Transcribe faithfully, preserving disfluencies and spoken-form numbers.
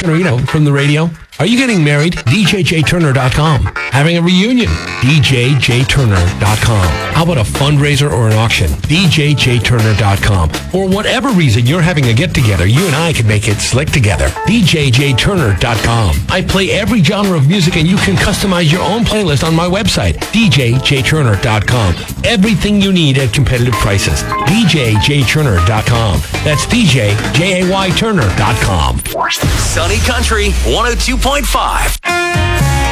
You know, from the radio. Are you getting married? D J J Turner dot com. Having a reunion? D J J Turner dot com. How about a fundraiser or an auction? D J J Turner dot com. For whatever reason you're having a get-together, you and I can make it slick together. D J J Turner dot com. I play every genre of music and you can customize your own playlist on my website, D J J Turner dot com. Everything you need at competitive prices. D J J Turner dot com. That's D J J A Y Turner dot com. Sunny Country one oh two point five.